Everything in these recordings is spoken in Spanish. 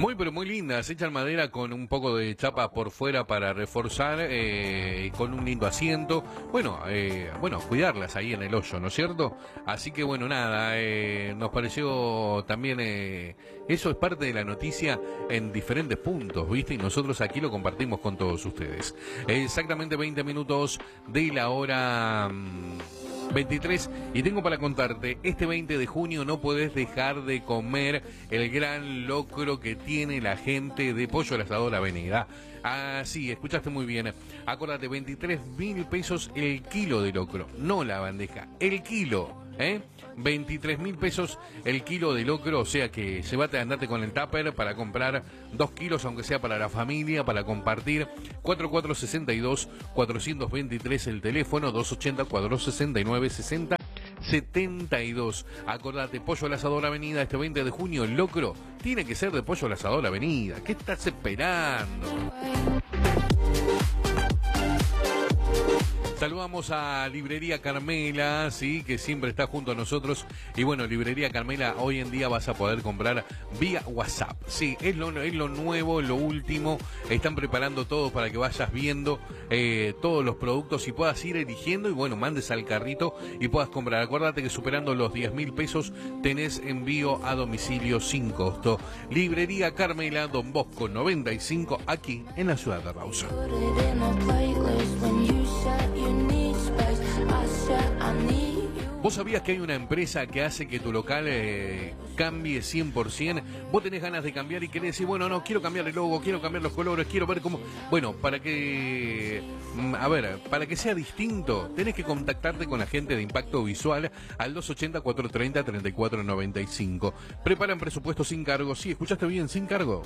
Muy, pero muy lindas, echan madera con un poco de chapa por fuera para reforzar, con un lindo asiento. Bueno, cuidarlas ahí en el hoyo, ¿no es cierto? Así que bueno, nada, nos pareció también, eso es parte de la noticia en diferentes puntos, ¿viste? Y nosotros aquí lo compartimos con todos ustedes. Exactamente 20 minutos de la hora 23, y tengo para contarte, este 20 de junio no podés dejar de comer el gran locro que tiene la gente de Pollo al Asador Avenida. Ah, sí, escuchaste muy bien. Acuérdate, 23.000 pesos el kilo de locro, no la bandeja, el kilo. 23.000 pesos el kilo de locro, o sea que llévate, andate con el tupper para comprar 2 kilos, aunque sea para la familia, para compartir. 4462-423 el teléfono, 280-469-6072. Acordate, Pollo al Asador Avenida, este 20 de junio, el locro tiene que ser de Pollo al Asador Avenida. ¿Qué estás esperando? Saludamos a Librería Carmela, sí, que siempre está junto a nosotros. Y bueno, Librería Carmela, hoy en día vas a poder comprar vía WhatsApp. Sí, es lo nuevo, lo último. Están preparando todo para que vayas viendo todos los productos y puedas ir eligiendo y bueno, mandes al carrito y puedas comprar. Acuérdate que superando los 10.000 pesos tenés envío a domicilio sin costo. Librería Carmela, Don Bosco 95, aquí en la ciudad de Rawson. ¿Vos sabías que hay una empresa que hace que tu local cambie 100%? Vos tenés ganas de cambiar y querés decir, bueno, no, quiero cambiar el logo, quiero cambiar los colores, quiero ver cómo... Bueno, para que sea distinto, tenés que contactarte con la gente de Impacto Visual al 280-430-3495. Preparan presupuestos sin cargo. Sí, ¿escuchaste bien? Sin cargo.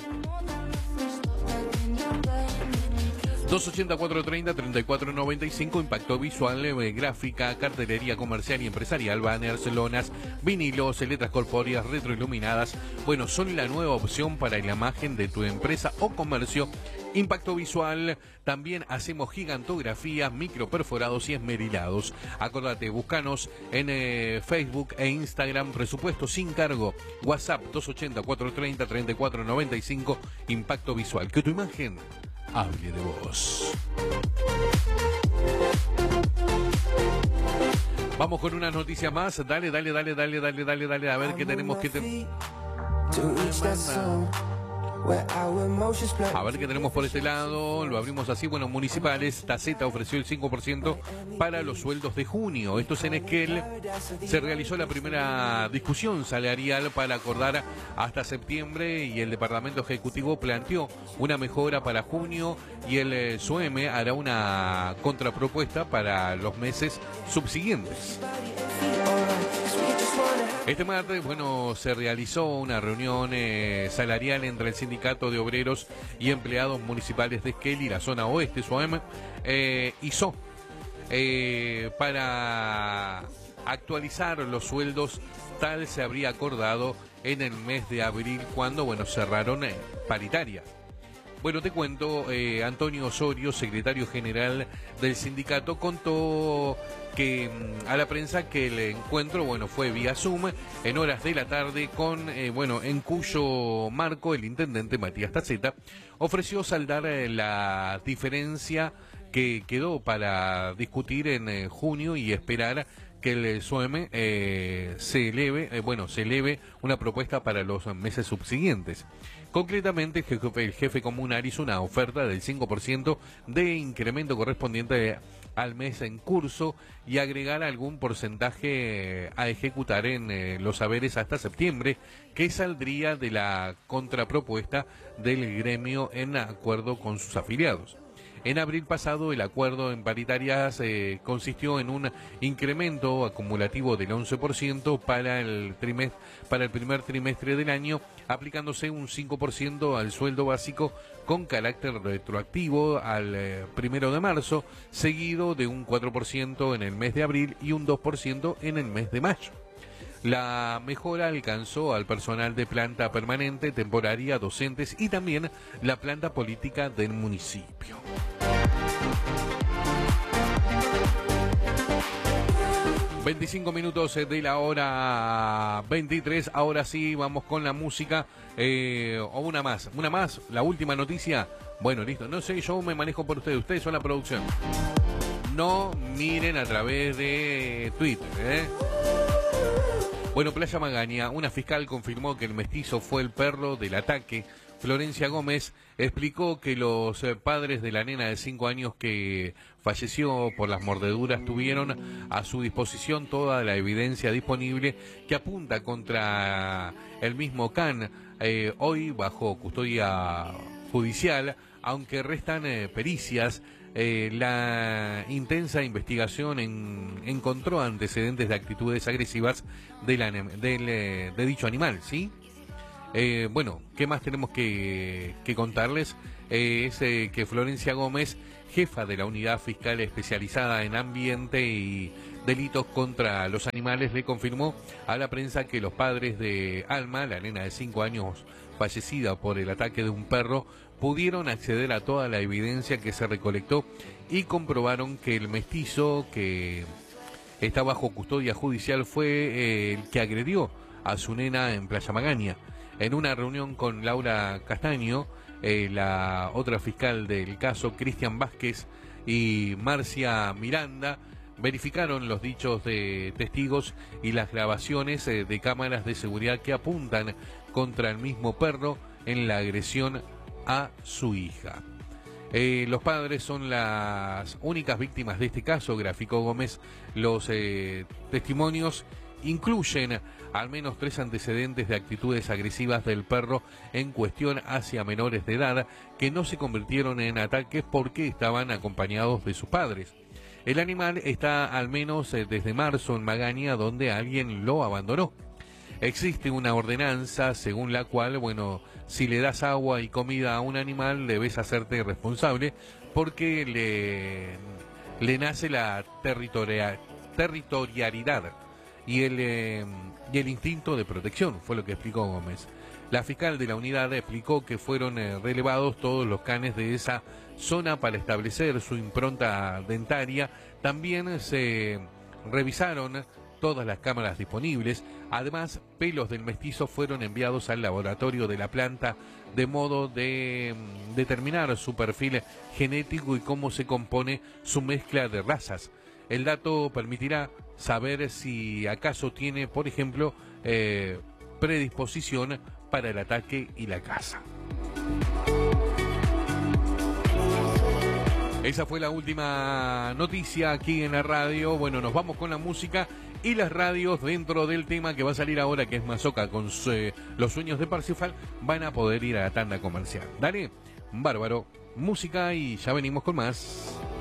280-430-3495, Impacto Visual, gráfica, cartelería comercial y empresarial, banners, lonas, vinilos, letras corpóreas, retroiluminadas. Bueno, son la nueva opción para la imagen de tu empresa o comercio. Impacto Visual, también hacemos gigantografías, microperforados y esmerilados. Acordate, búscanos en Facebook e Instagram, presupuesto sin cargo. WhatsApp 280-430-3495, Impacto Visual. Que tu imagen hable de vos. Vamos con unas noticias más. Dale. A ver qué tenemos que A ver qué tenemos por este lado. Lo abrimos así. Bueno, municipales. Taceta ofreció el 5% para los sueldos de junio. Esto es en Esquel. Se realizó la primera discusión salarial para acordar hasta septiembre y el Departamento Ejecutivo planteó una mejora para junio y el SUEME hará una contrapropuesta para los meses subsiguientes. Este martes, bueno, se realizó una reunión salarial entre el Sindicato de Obreros y Empleados Municipales de Esquel y la zona oeste, SUEM, hizo para actualizar los sueldos. Tal se habría acordado en el mes de abril cuando, bueno, cerraron paritaria. Bueno, te cuento, Antonio Osorio, secretario general del sindicato, contó que a la prensa que el encuentro, bueno, fue vía Zoom en horas de la tarde en cuyo marco el intendente Matías Taceta ofreció saldar la diferencia que quedó para discutir en junio y esperar que el SUEM se eleve una propuesta para los meses subsiguientes. Concretamente, el jefe comunal hizo una oferta del 5% de incremento correspondiente al mes en curso y agregar algún porcentaje a ejecutar en los haberes hasta septiembre, que saldría de la contrapropuesta del gremio en acuerdo con sus afiliados. En abril pasado, el acuerdo en paritarias consistió en un incremento acumulativo del 11% para el primer trimestre del año, aplicándose un 5% al sueldo básico con carácter retroactivo al 1 de marzo, seguido de un 4% en el mes de abril y un 2% en el mes de mayo. La mejora alcanzó al personal de planta permanente, temporaria, docentes y también la planta política del municipio. 25 minutos de la hora 23. Ahora sí, vamos con la música. O una más, la última noticia. Bueno, listo. No sé, yo me manejo por ustedes. Ustedes son la producción. No miren a través de Twitter, ¿eh? Bueno, Playa Magaña, una fiscal confirmó que el mestizo fue el perro del ataque. Florencia Gómez explicó que los padres de la nena de 5 años que falleció por las mordeduras tuvieron a su disposición toda la evidencia disponible que apunta contra el mismo can, hoy bajo custodia judicial, aunque restan pericias. La intensa investigación encontró antecedentes de actitudes agresivas de dicho animal, ¿sí? Bueno, ¿qué más tenemos que contarles? Es que Florencia Gómez, jefa de la unidad fiscal especializada en ambiente y delitos contra los animales, le confirmó a la prensa que los padres de Alma, la nena de 5 años fallecida por el ataque de un perro, pudieron acceder a toda la evidencia que se recolectó y comprobaron que el mestizo que está bajo custodia judicial fue el que agredió a su nena en Playa Magaña. En una reunión con Laura Castaño, la otra fiscal del caso, Cristian Vázquez y Marcia Miranda, verificaron los dichos de testigos y las grabaciones de cámaras de seguridad que apuntan contra el mismo perro en la agresión a su hija. Los padres son las únicas víctimas de este caso, graficó Gómez. Los testimonios incluyen al menos 3 antecedentes de actitudes agresivas del perro en cuestión hacia menores de edad que no se convirtieron en ataques porque estaban acompañados de sus padres. El animal está al menos desde marzo en Magaña, donde alguien lo abandonó. Existe una ordenanza según la cual, bueno, si le das agua y comida a un animal debes hacerte responsable porque le nace la territorialidad y el instinto de protección, fue lo que explicó Gómez. La fiscal de la unidad explicó que fueron relevados todos los canes de esa zona para establecer su impronta dentaria. También se revisaron todas las cámaras disponibles. Además, pelos del mestizo fueron enviados al laboratorio de la planta de modo de determinar su perfil genético y cómo se compone su mezcla de razas. El dato permitirá saber si acaso tiene, por ejemplo, predisposición para el ataque y la caza. Esa fue la última noticia aquí en la radio. Bueno, nos vamos con la música y las radios dentro del tema que va a salir ahora, que es Mazoca con Los Sueños de Parsifal, van a poder ir a la tanda comercial. Dale, bárbaro, música y ya venimos con más.